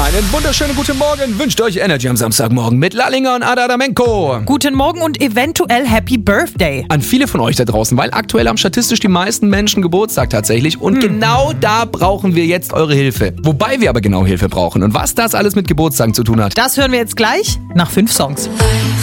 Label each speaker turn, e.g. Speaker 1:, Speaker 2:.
Speaker 1: Einen wunderschönen guten Morgen wünscht euch Energy am Samstagmorgen mit Lallinger und Ada Adamenko.
Speaker 2: Guten Morgen und eventuell Happy Birthday.
Speaker 1: An viele von euch da draußen, weil aktuell haben statistisch die meisten Menschen Geburtstag tatsächlich und genau da brauchen wir jetzt eure Hilfe. Wobei wir aber genau Hilfe brauchen und was das alles mit Geburtstagen zu tun hat.
Speaker 2: Das hören wir jetzt gleich nach 5 Songs.